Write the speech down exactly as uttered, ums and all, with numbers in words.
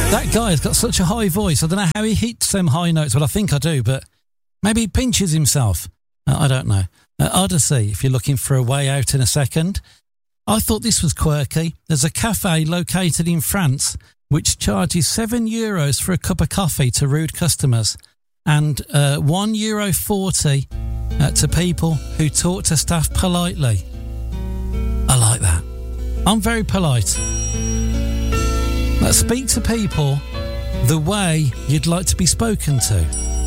That guy has got such a high voice. I don't know how he hits them high notes, but I think I do, but maybe he pinches himself. Uh, I don't know. Uh, Odyssey, if you're looking for a way out in a second. I thought this was quirky. There's a cafe located in France which charges seven euros for a cup of coffee to rude customers and uh, one euro forty uh, to people who talk to staff politely. I like that. I'm very polite. Now, speak to people the way you'd like to be spoken to.